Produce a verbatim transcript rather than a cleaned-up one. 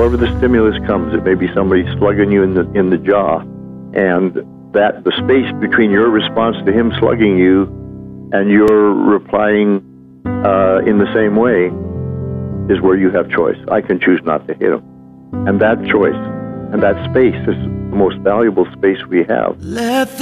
however the stimulus comes. It may be somebody slugging you in the in the jaw, and that the space between your response to him slugging you and your replying uh, in the same way is where you have choice. I can choose not to hit him. And that choice and that space is the most valuable space we have. Let